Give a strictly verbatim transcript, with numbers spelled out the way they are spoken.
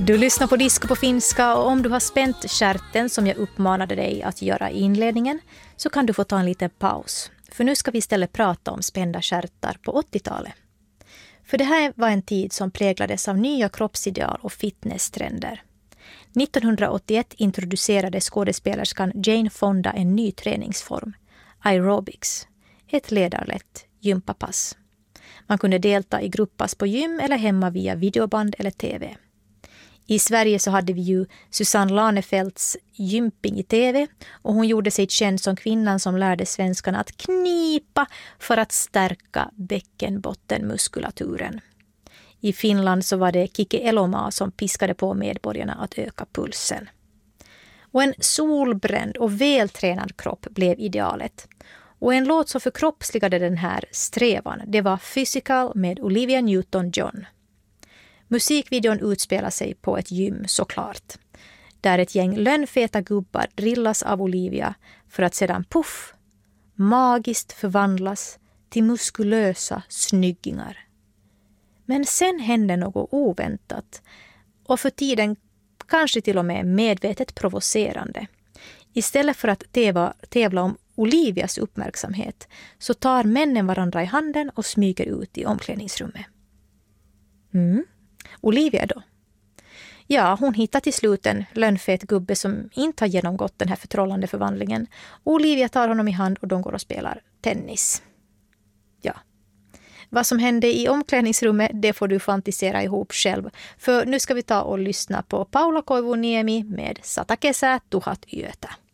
Du lyssnar på Disco på finska, och om du har spänt kärten som jag uppmanade dig att göra i inledningen så kan du få ta en liten paus. För nu ska vi istället prata om spända kärtar på åttiotalet. För det här var en tid som präglades av nya kroppsideal och fitnesstrender. nittonhundraåttioett introducerade skådespelerskan Jane Fonda en ny träningsform, aerobics, ett ledarlätt gympapass. Man kunde delta i grupppass på gym eller hemma via videoband eller tv. I Sverige så hade vi ju Susanne Lanefelts gymping i tv, och hon gjorde sig känd som kvinnan som lärde svenskarna att knipa för att stärka bäckenbottenmuskulaturen. I Finland så var det Kike Elomaa som piskade på medborgarna att öka pulsen. Och en solbränd och vältränad kropp blev idealet. Och en låt som förkroppsligade den här strävan, det var Physical med Olivia Newton-John. Musikvideon utspelar sig på ett gym såklart, där ett gäng lönnfeta gubbar drillas av Olivia för att sedan puff, magiskt förvandlas till muskulösa snyggingar. Men sen hände något oväntat och för tiden kanske till och med medvetet provocerande. Istället för att tävla, tävla om Olivias uppmärksamhet så tar männen varandra i handen och smyger ut i omklädningsrummet. Mm. Olivia då? Ja, hon hittar till slut en lönnfet gubbe som inte har genomgått den här förtrollande förvandlingen. Olivia tar honom i hand och de går och spelar tennis. Ja. Vad som hände i omklädningsrummet, det får du fantisera ihop själv. För nu ska vi ta och lyssna på Paula Koivuniemi med Sata kesää tuhat yötä.